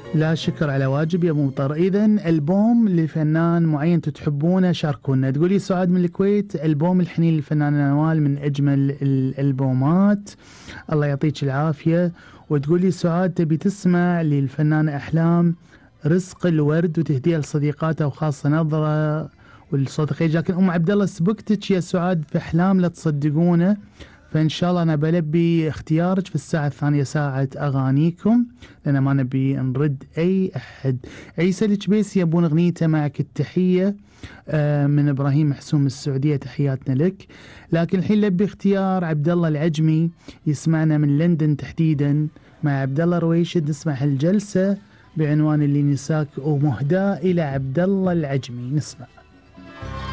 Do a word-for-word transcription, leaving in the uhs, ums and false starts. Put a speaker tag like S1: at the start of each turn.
S1: لا شكر على واجب يا ابو مطر. اذا البوم لفنان معين تحبونه شاركونا. تقولي سعاد من الكويت، البوم الحنين للفنان نوال من اجمل الالبومات، الله يعطيك العافيه. وتقولي سعاد تبي تسمع للفنانه احلام رزق الورد وتهديها لصديقاتها وخاصه نظره والصديقين. لكن ام عبد الله سبقتك يا سعاد في احلام لا تصدقونه، فإن شاء الله أنا بلبي اختيارك في الساعة الثانية ساعة أغانيكم، لأن ما نبي نرد أي أحد. عيسى الجبيسي يبون أغنيته معك التحية من إبراهيم حسوم السعودية، تحياتنا لك. لكن الحين لبي اختيار عبد الله العجمي يسمعنا من لندن تحديدا مع عبد الله رويشد، نسمع هالجلسة بعنوان اللي نساك ومهداة إلى عبد الله العجمي. نسمع.